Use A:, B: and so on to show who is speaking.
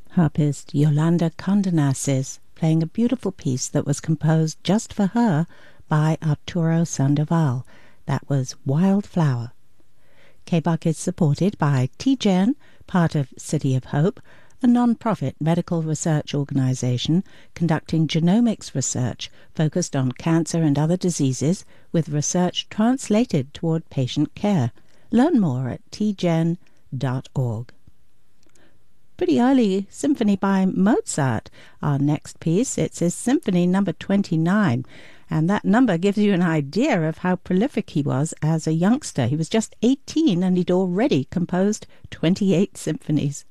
A: Harpist Yolanda Condenasis playing a beautiful piece that was composed just for her by Arturo Sandoval. That was Wildflower. KBUK is supported by TGen, part of City of Hope, a non-profit medical research organization conducting genomics research focused on cancer and other diseases, with research translated toward patient care. Learn more at tgen.org. Pretty early symphony by Mozart. Our next piece, it's his Symphony number 29, and that number gives you an idea of how prolific he was as a youngster. He was just 18 and he'd already composed 28 symphonies.